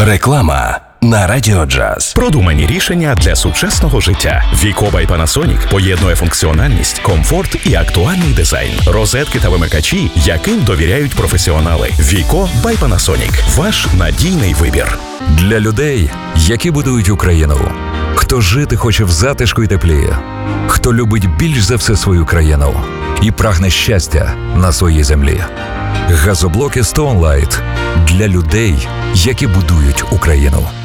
Реклама на Радіо Джаз. Продумані рішення для сучасного життя. Віко by Panasonic поєднує функціональність, комфорт і актуальний дизайн. Розетки та вимикачі, яким довіряють професіонали. Віко by Panasonic. Ваш надійний вибір. Для людей, які будують Україну. Хто жити хоче в затишку і теплі. Хто любить більш за все свою країну. І прагне щастя на своїй землі. Газоблоки Stone Light. Для людей, які будують Україну.